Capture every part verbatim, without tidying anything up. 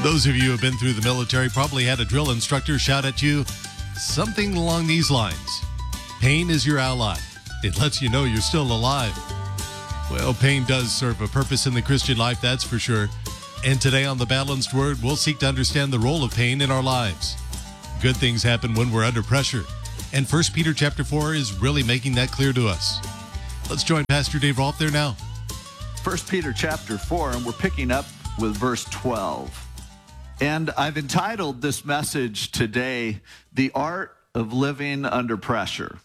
Those of you who have been through the military probably had a drill instructor shout at you something along these lines. Pain is your ally. It lets you know you're still alive. Well, pain does serve a purpose in the Christian life, that's for sure. And today on The Balanced Word, we'll seek to understand the role of pain in our lives. Good things happen when we're under pressure. And First Peter chapter four is really making that clear to us. Let's join Pastor Dave Rolfe there now. First Peter chapter four, and we're picking up with verse twelve. And I've entitled this message today, The Art of Living Under Pressure.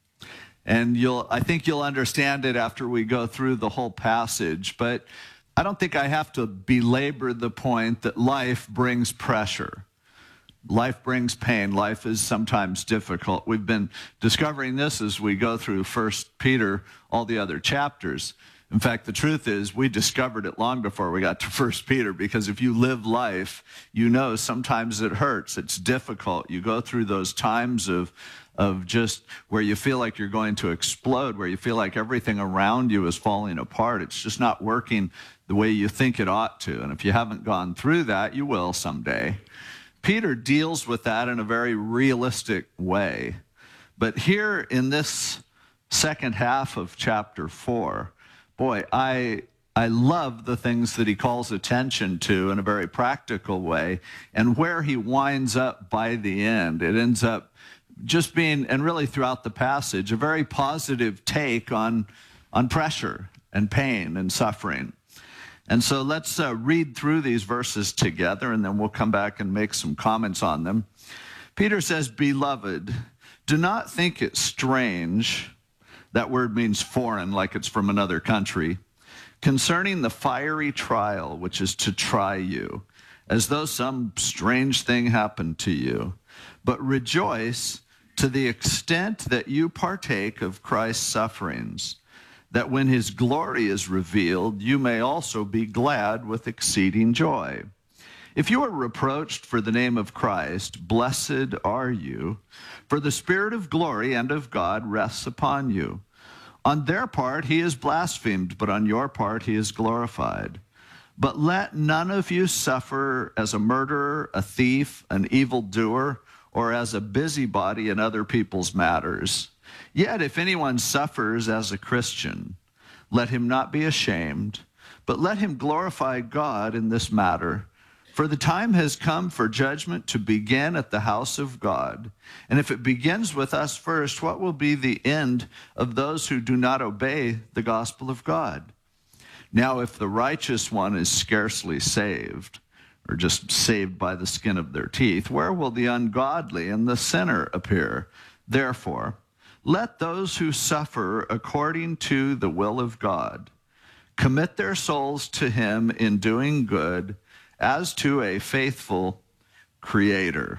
And you'll, I think you'll understand it after we go through the whole passage, but I don't think I have to belabor the point that life brings pressure. Life brings pain. Life is sometimes difficult. We've been discovering this as we go through First Peter, all the other chapters. In fact, the truth is we discovered it long before we got to First Peter, because if you live life, you know sometimes it hurts. It's difficult. You go through those times of, of just where you feel like you're going to explode, where you feel like everything around you is falling apart. It's just not working the way you think it ought to. And if you haven't gone through that, you will someday. Peter deals with that in a very realistic way. But here in this second half of chapter four, boy, I I love the things that he calls attention to in a very practical way, and where he winds up by the end. It ends up just being, and really throughout the passage, a very positive take on, on pressure and pain and suffering. And so let's uh, read through these verses together, and then we'll come back and make some comments on them. Peter says, "Beloved, do not think it strange," that word means foreign, like it's from another country, "concerning the fiery trial which is to try you, as though some strange thing happened to you. But rejoice to the extent that you partake of Christ's sufferings, that when his glory is revealed, you may also be glad with exceeding joy. If you are reproached for the name of Christ, blessed are you, for the Spirit of glory and of God rests upon you. On their part he is blasphemed, but on your part he is glorified. But let none of you suffer as a murderer, a thief, an evildoer, or as a busybody in other people's matters. Yet if anyone suffers as a Christian, let him not be ashamed, but let him glorify God in this matter. For the time has come for judgment to begin at the house of God. And if it begins with us first, what will be the end of those who do not obey the gospel of God? Now, if the righteous one is scarcely saved, or just saved by the skin of their teeth, where will the ungodly and the sinner appear? Therefore, let those who suffer according to the will of God commit their souls to him in doing good, as to a faithful Creator."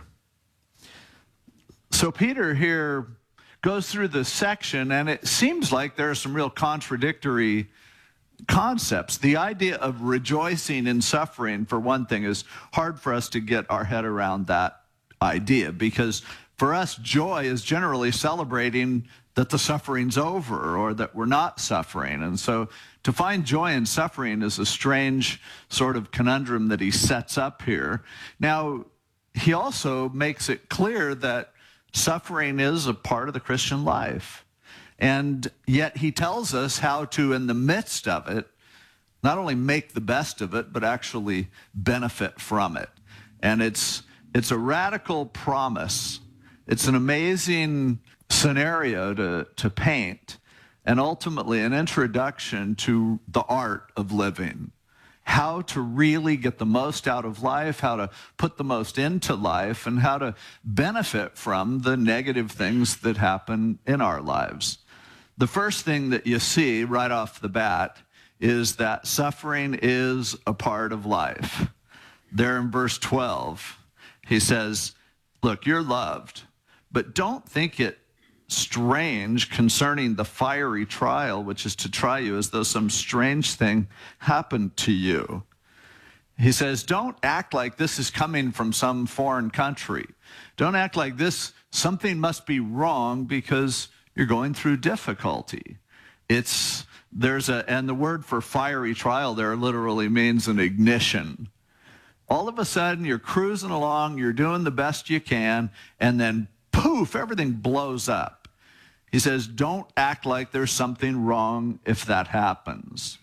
So Peter here goes through this section, and it seems like there are some real contradictory concepts. The idea of rejoicing in suffering, for one thing, is hard for us to get our head around that idea, because for us, joy is generally celebrating that the suffering's over or that we're not suffering. And so to find joy in suffering is a strange sort of conundrum that he sets up here. Now, he also makes it clear that suffering is a part of the Christian life. And yet he tells us how to, in the midst of it, not only make the best of it, but actually benefit from it. And it's, it's a radical promise. It's an amazing scenario to, to paint, and ultimately an introduction to the art of living, how to really get the most out of life, how to put the most into life, and how to benefit from the negative things that happen in our lives. The first thing that you see right off the bat is that suffering is a part of life. There in verse twelve, he says, look, you're loved, but don't think it strange concerning the fiery trial which is to try you, as though some strange thing happened to you. He says, don't act like this is coming from some foreign country. Don't act like this, something must be wrong because you're going through difficulty. It's, there's a, and the word for fiery trial there literally means an ignition. All of a sudden, you're cruising along, you're doing the best you can, and then poof, everything blows up. He says, don't act like there's something wrong if that happens,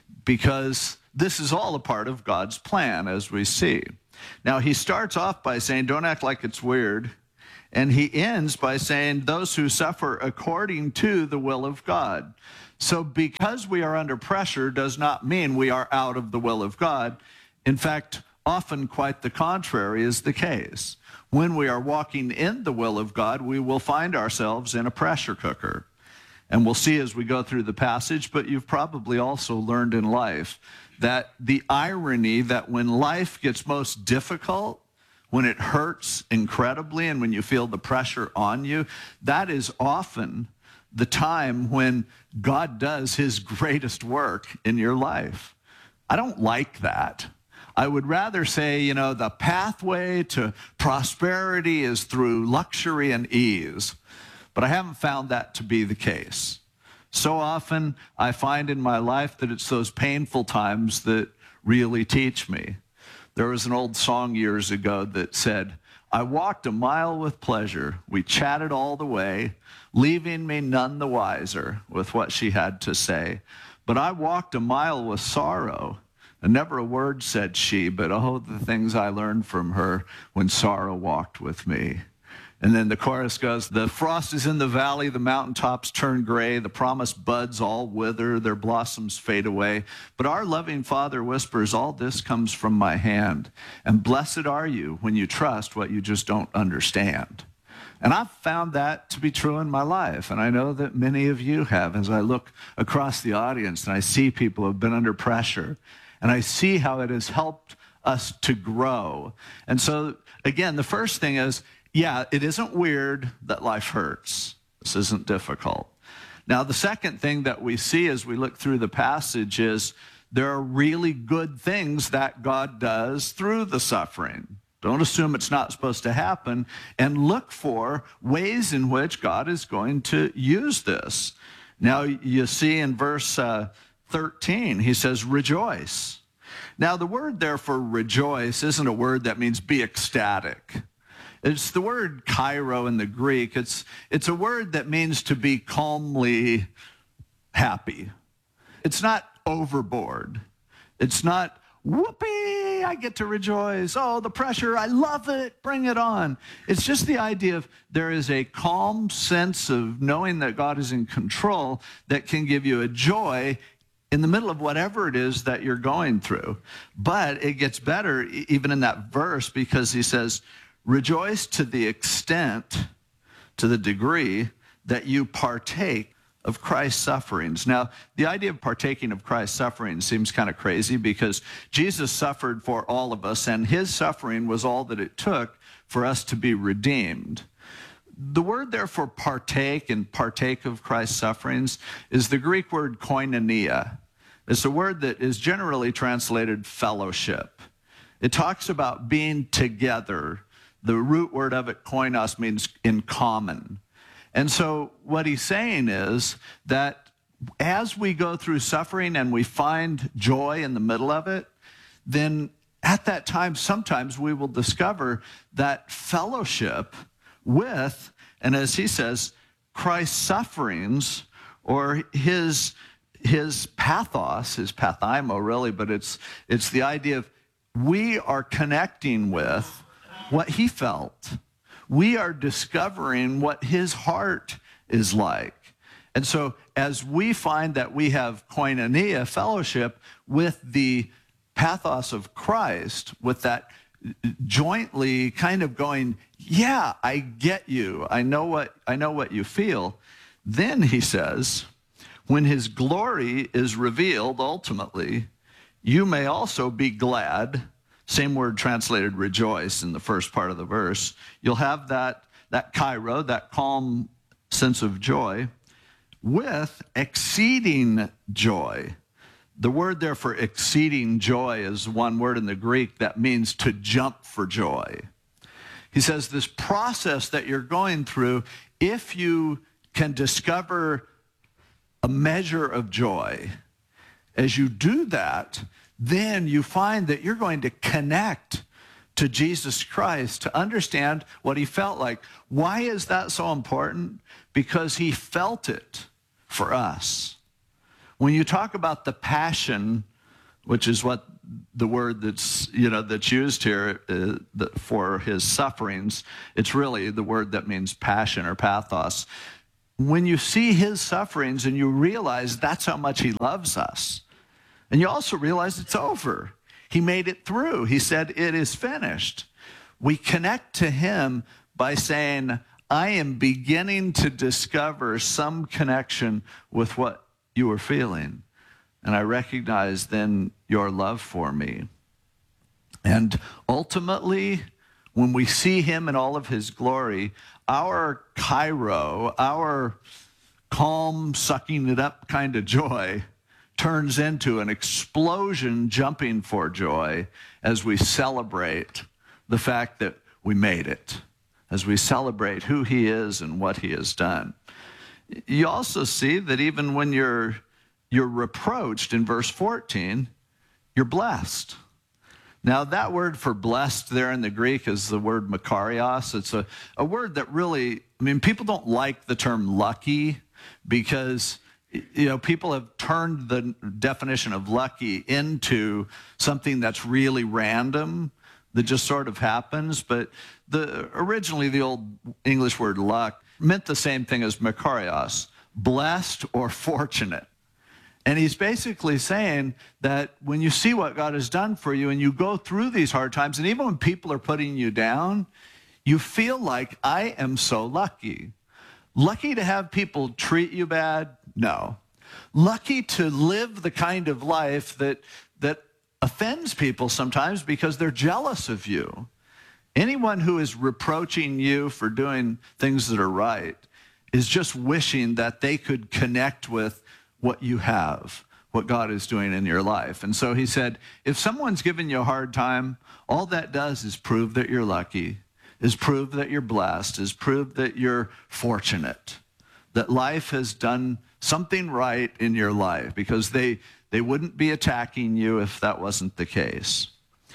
because this is all a part of God's plan, as we see. Now, he starts off by saying, don't act like it's weird. And he ends by saying, those who suffer according to the will of God. So because we are under pressure does not mean we are out of the will of God. In fact, often quite the contrary is the case. When we are walking in the will of God, we will find ourselves in a pressure cooker. And we'll see as we go through the passage, but you've probably also learned in life that the irony that when life gets most difficult, when it hurts incredibly and when you feel the pressure on you, that is often the time when God does his greatest work in your life. I don't like that. I would rather say, you know, the pathway to prosperity is through luxury and ease. But I haven't found that to be the case. So often I find in my life that it's those painful times that really teach me. There was an old song years ago that said, I walked a mile with pleasure. We chatted all the way, leaving me none the wiser with what she had to say. But I walked a mile with sorrow, and never a word said she, but oh, the things I learned from her when sorrow walked with me. And then the chorus goes, the frost is in the valley, the mountaintops turn gray, the promised buds all wither, their blossoms fade away. But our loving Father whispers, all this comes from my hand. And blessed are you when you trust what you just don't understand. And I've found that to be true in my life. And I know that many of you have, as I look across the audience and I see people who have been under pressure. And I see how it has helped us to grow. And so, again, the first thing is, yeah, it isn't weird that life hurts. This isn't difficult. Now, the second thing that we see as we look through the passage is there are really good things that God does through the suffering. Don't assume it's not supposed to happen, and look for ways in which God is going to use this. Now, you see in verse uh, thirteen, he says, rejoice. Now, the word there for rejoice isn't a word that means be ecstatic. It's the word kairo in the Greek. It's, it's a word that means to be calmly happy. It's not overboard. It's not, whoopee, I get to rejoice. Oh, the pressure, I love it, bring it on. It's just the idea of there is a calm sense of knowing that God is in control that can give you a joy in the middle of whatever it is that you're going through. But it gets better even in that verse because he says, rejoice to the extent, to the degree that you partake of Christ's sufferings. Now, the idea of partaking of Christ's sufferings seems kind of crazy because Jesus suffered for all of us, and his suffering was all that it took for us to be redeemed. The word there for partake and partake of Christ's sufferings is the Greek word koinonia. It's a word that is generally translated fellowship. It talks about being together. The root word of it, koinos, means in common. And so what he's saying is that as we go through suffering and we find joy in the middle of it, then at that time, sometimes we will discover that fellowship with, and as he says, Christ's sufferings, or his, his pathos, his pathaimo really, but it's, it's the idea of we are connecting with what he felt. We are discovering what his heart is like. And so as we find that we have koinonia, fellowship, with the pathos of Christ, with that jointly kind of going, yeah, I get you. I know what, I know what you feel. Then he says, when his glory is revealed ultimately, you may also be glad. Same word translated rejoice in the first part of the verse. You'll have that, that kairo, that calm sense of joy, with exceeding joy. The word there for exceeding joy is one word in the Greek that means to jump for joy. He says this process that you're going through, if you can discover a measure of joy, as you do that, then you find that you're going to connect to Jesus Christ to understand what he felt like. Why is that so important? Because he felt it for us. When you talk about the passion, which is what the word that's, you know, that's used here uh, the, for his sufferings, it's really the word that means passion or pathos. When you see his sufferings and you realize that's how much he loves us, and you also realize it's over. He made it through. He said, it is finished. We connect to him by saying, I am beginning to discover some connection with what you were feeling. And I recognize then your love for me. And ultimately, when we see him in all of his glory, our Cairo, our calm, sucking it up kind of joy, turns into an explosion jumping for joy as we celebrate the fact that we made it, as we celebrate who he is and what he has done. You also see that even when you're, you're reproached in verse fourteen, you're blessed. Now, that word for blessed there in the Greek is the word makarios. It's a, a word that really, I mean, people don't like the term lucky because, you know, people have turned the definition of lucky into something that's really random, that just sort of happens. But the originally, the old English word luck meant the same thing as makarios, blessed or fortunate. And he's basically saying that when you see what God has done for you and you go through these hard times, and even when people are putting you down, you feel like, I am so lucky. Lucky to have people treat you bad? No. Lucky to live the kind of life that, that offends people sometimes because they're jealous of you. Anyone who is reproaching you for doing things that are right is just wishing that they could connect with what you have, what God is doing in your life. And so he said, if someone's giving you a hard time, all that does is prove that you're lucky, is prove that you're blessed, is prove that you're fortunate, that life has done something right in your life, because they, they wouldn't be attacking you if that wasn't the case.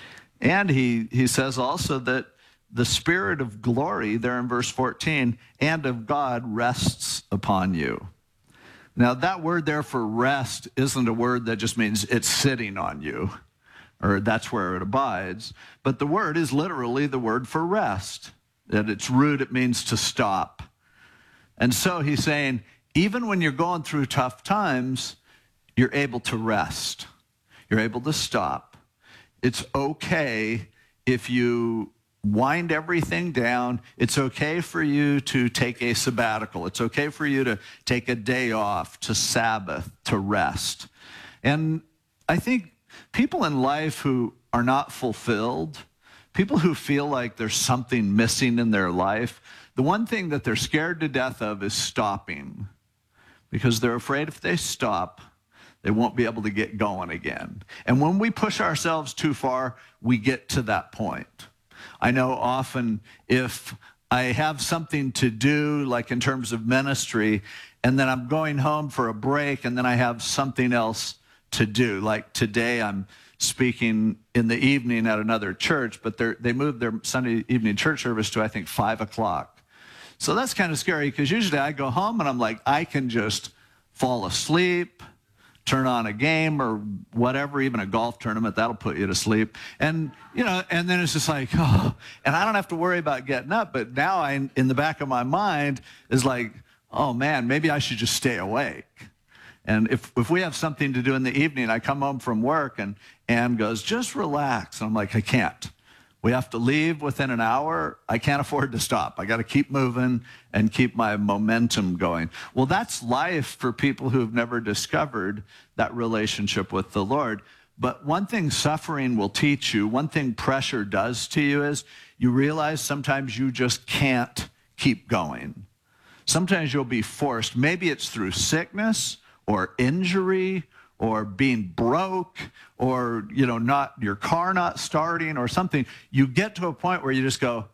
And he, he says also that the Spirit of glory, there in verse fourteen, and of God rests upon you. Now, that word there for rest isn't a word that just means it's sitting on you, or that's where it abides. But the word is literally the word for rest. At its root, it means to stop. And so he's saying, even when you're going through tough times, you're able to rest. You're able to stop. It's okay if you wind everything down. It's okay for you to take a sabbatical. It's okay for you to take a day off, to Sabbath, to rest. And I think people in life who are not fulfilled, people who feel like there's something missing in their life, the one thing that they're scared to death of is stopping, because they're afraid if they stop, they won't be able to get going again. And when we push ourselves too far, we get to that point. I know often if I have something to do, like in terms of ministry, and then I'm going home for a break, and then I have something else to do. Like today, I'm speaking in the evening at another church, but they moved their Sunday evening church service to, I think, five o'clock. So that's kind of scary, because usually I go home and I'm like, I can just fall asleep, turn on a game or whatever, even a golf tournament, that'll put you to sleep. And, you know, and then it's just like, oh, and I don't have to worry about getting up. But now I, in the back of my mind is like, oh man, maybe I should just stay awake. And if, if we have something to do in the evening, I come home from work and Ann goes, just relax. And I'm like, I can't. We have to leave within an hour. I can't afford to stop. I got to keep moving and keep my momentum going. Well, that's life for people who have never discovered that relationship with the Lord. But one thing suffering will teach you, one thing pressure does to you is you realize sometimes you just can't keep going. Sometimes you'll be forced. Maybe it's through sickness or injury or being broke, or, you know, not your car not starting or something. You get to a point where you just go,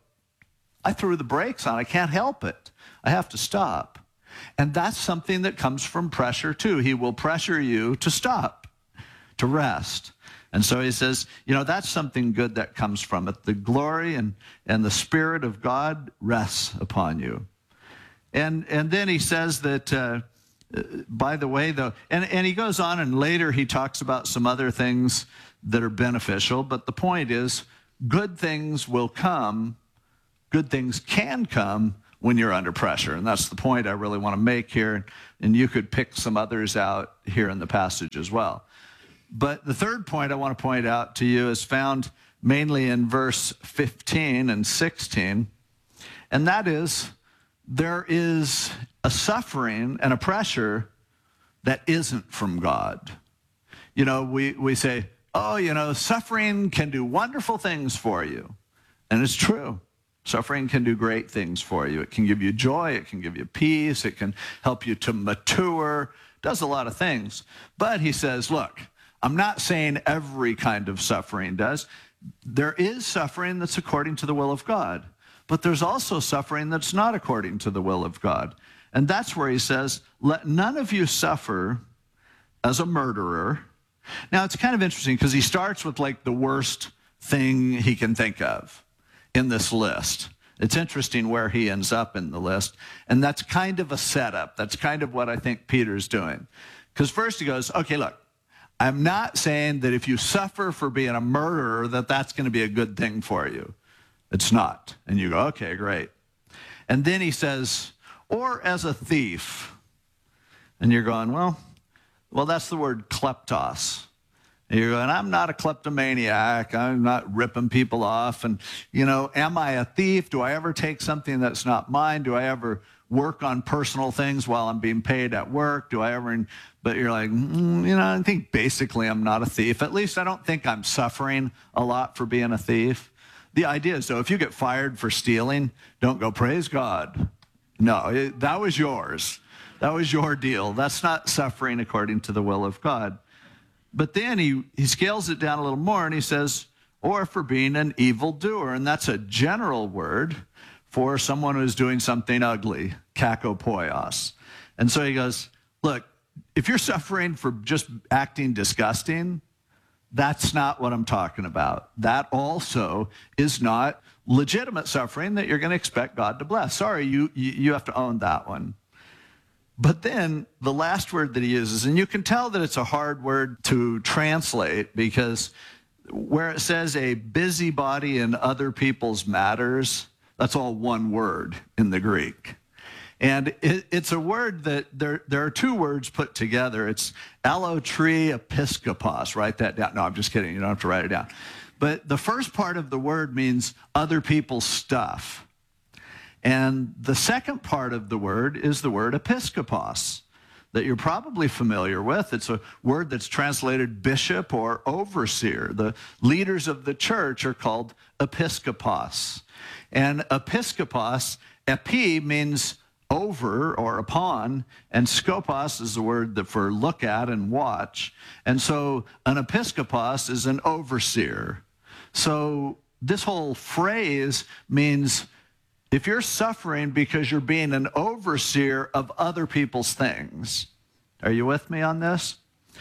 I threw the brakes on. I can't help it. I have to stop. And that's something that comes from pressure too. He will pressure you to stop, to rest. And so he says, you know, that's something good that comes from it. The glory and, and the Spirit of God rests upon you. And, and then he says that, uh, by the way, though, and, and he goes on, and later he talks about some other things that are beneficial. But the point is, good things will come, good things can come when you're under pressure. And that's the point I really want to make here. And you could pick some others out here in the passage as well. But the third point I want to point out to you is found mainly in verse fifteen and sixteen. And that is, there is a suffering and a pressure that isn't from God. You know, we, we say, oh, you know, suffering can do wonderful things for you. And it's true. Suffering can do great things for you. It can give you joy. It can give you peace. It can help you to mature. It does a lot of things. But he says, look, I'm not saying every kind of suffering does. There is suffering that's according to the will of God. But there's also suffering that's not according to the will of God. And that's where he says, let none of you suffer as a murderer. Now, it's kind of interesting because he starts with like the worst thing he can think of in this list. It's interesting where he ends up in the list. And that's kind of a setup. That's kind of what I think Peter's doing. Because first he goes, okay, look, I'm not saying that if you suffer for being a murderer, that that's going to be a good thing for you. It's not. And you go, okay, great. And then he says, or as a thief. And you're going, well, well, that's the word kleptos. And you're going, I'm not a kleptomaniac. I'm not ripping people off. And, you know, am I a thief? Do I ever take something that's not mine? Do I ever work on personal things while I'm being paid at work? Do I ever... But you're like, mm, you know, I think basically I'm not a thief. At least I don't think I'm suffering a lot for being a thief. The idea is, though, if you get fired for stealing, don't go, praise God. No, it, that was yours. That was your deal. That's not suffering according to the will of God. But then he, he scales it down a little more, and he says, or for being an evildoer. And that's a general word for someone who's doing something ugly, kakopoios. And so he goes, look, if you're suffering for just acting disgusting, that's not what I'm talking about. That also is not legitimate suffering that you're going to expect God to bless. Sorry, you, you, you have to own that one. But then the last word that he uses, and you can tell that it's a hard word to translate because where it says a busybody in other people's matters, that's all one word in the Greek. And it, it's a word that there, there are two words put together. It's allotri episkopos. Write that down. No, I'm just kidding. You don't have to write it down. But the first part of the word means other people's stuff. And the second part of the word is the word episkopos that you're probably familiar with. It's a word that's translated bishop or overseer. The leaders of the church are called episkopos. And episkopos, epi means over or upon, and skopos is the word that for look at and watch. And so an episkopos is an overseer. So this whole phrase means if you're suffering because you're being an overseer of other people's things. Are you with me on this?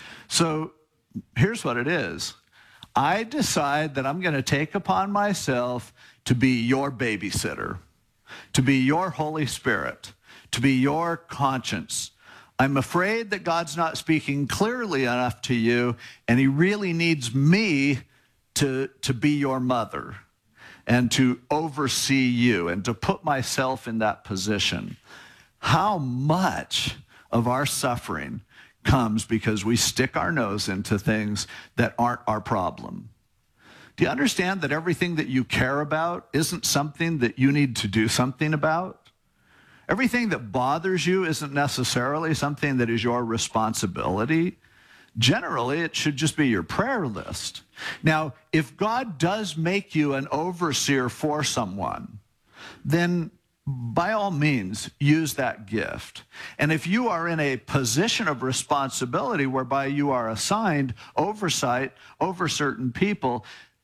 So here's what it is. I decide that I'm going to take upon myself to be your babysitter, to be your Holy Spirit, to be your conscience. I'm afraid that God's not speaking clearly enough to you, and he really needs me to, to be your mother and to oversee you and to put myself in that position. How much of our suffering comes because we stick our nose into things that aren't our problem? Do you understand that everything that you care about isn't something that you need to do something about? Everything that bothers you isn't necessarily something that is your responsibility. Generally, it should just be your prayer list. Now, if God does make you an overseer for someone, then by all means, use that gift. And if you are in a position of responsibility whereby you are assigned oversight over certain people,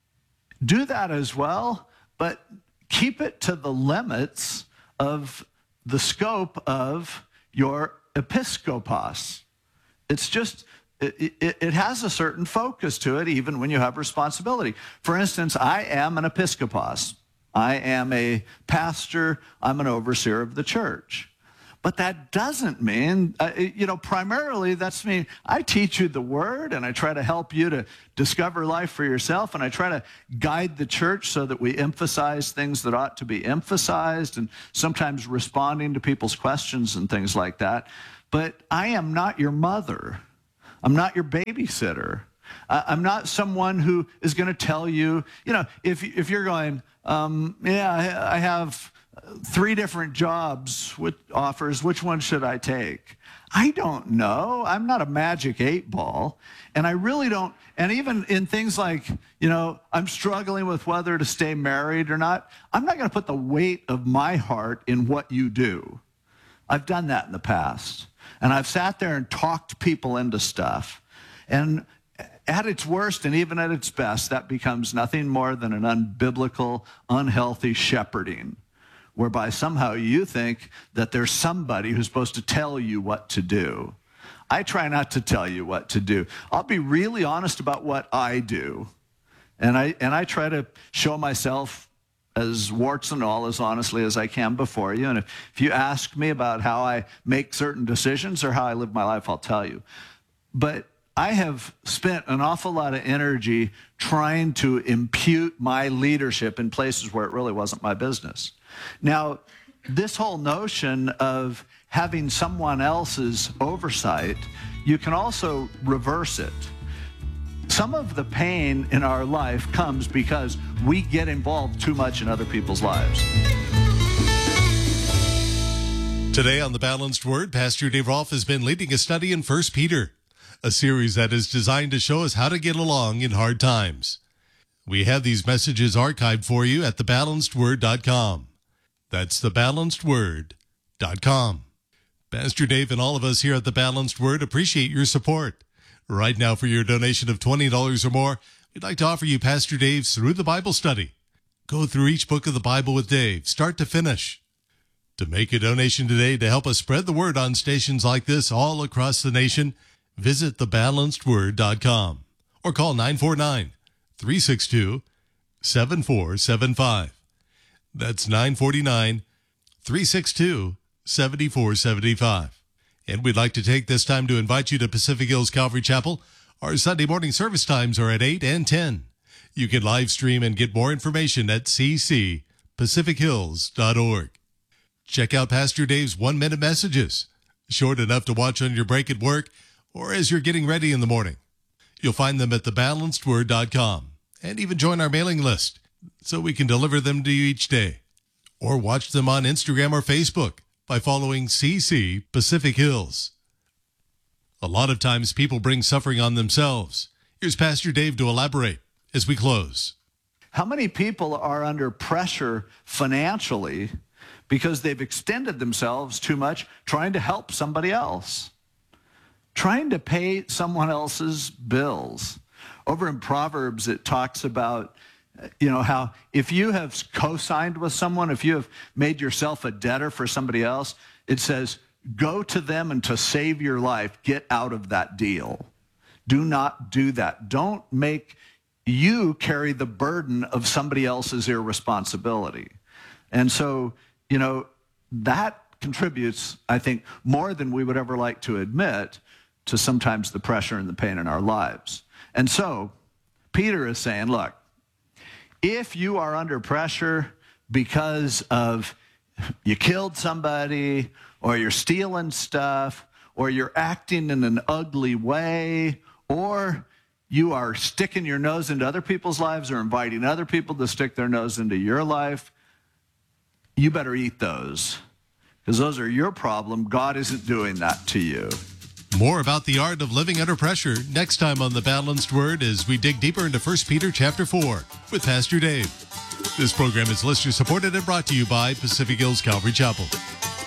do that as well, but keep it to the limits of the scope of your episkopos. It's just, it, it, it has a certain focus to it, even when you have responsibility. For instance, I am an episkopos. I am a pastor. I'm an overseer of the church. But that doesn't mean, uh, you know, primarily that's me. I teach you the word, and I try to help you to discover life for yourself, and I try to guide the church so that we emphasize things that ought to be emphasized, and sometimes responding to people's questions and things like that. But I am not your mother. I'm not your babysitter. Uh, I'm not someone who is going to tell you, you know, if, if you're going, um, yeah, I, I have three different jobs with offers, which one should I take? I don't know. I'm not a magic eight ball. And I really don't, and even in things like, you know, I'm struggling with whether to stay married or not, I'm not going to put the weight of my heart in what you do. I've done that in the past. And I've sat there and talked people into stuff. And at its worst, and even at its best, that becomes nothing more than an unbiblical, unhealthy shepherding, whereby somehow you think that there's somebody who's supposed to tell you what to do. I try not to tell you what to do. I'll be really honest about what I do. And I, and I try to show myself as warts and all, as honestly as I can before you. And if, if you ask me about how I make certain decisions or how I live my life, I'll tell you. But I have spent an awful lot of energy trying to impute my leadership in places where it really wasn't my business. Now, this whole notion of having someone else's oversight, you can also reverse it. Some of the pain in our life comes because we get involved too much in other people's lives. Today on The Balanced Word, Pastor Dave Rolfe has been leading a study in First Peter, a series that is designed to show us how to get along in hard times. We have these messages archived for you at the balanced word dot com. That's the balanced word dot com. Pastor Dave and all of us here at The Balanced Word appreciate your support. Right now, for your donation of twenty dollars or more, we'd like to offer you Pastor Dave's Through the Bible study. Go through each book of the Bible with Dave, start to finish. To make a donation today to help us spread the word on stations like this all across the nation, visit the balanced word dot com or call nine four nine, three six two, seven four seven five. That's nine four nine, three six two, seven four seven five. And we'd like to take this time to invite you to Pacific Hills Calvary Chapel. Our Sunday morning service times are at eight and ten. You can live stream and get more information at c c pacific hills dot org. Check out Pastor Dave's one-minute messages, short enough to watch on your break at work or as you're getting ready in the morning. You'll find them at the balanced word dot com, and even join our mailing list so we can deliver them to you each day. Or watch them on Instagram or Facebook by following C C Pacific Hills. A lot of times people bring suffering on themselves. Here's Pastor Dave to elaborate as we close. How many people are under pressure financially because they've extended themselves too much trying to help somebody else, trying to pay someone else's bills? Over in Proverbs, it talks about, you know, how if you have co-signed with someone, if you have made yourself a debtor for somebody else, it says, go to them and to save your life, get out of that deal. Do not do that. Don't make you carry the burden of somebody else's irresponsibility. And so, you know, that contributes, I think, more than we would ever like to admit to sometimes the pressure and the pain in our lives. And so Peter is saying, look, if you are under pressure because of you killed somebody, or you're stealing stuff, or you're acting in an ugly way, or you are sticking your nose into other people's lives or inviting other people to stick their nose into your life, you better eat those, because those are your problem. God isn't doing that to you. More about the art of living under pressure next time on The Balanced Word as we dig deeper into First Peter chapter four with Pastor Dave. This program is listener supported and brought to you by Pacific Hills Calvary Chapel.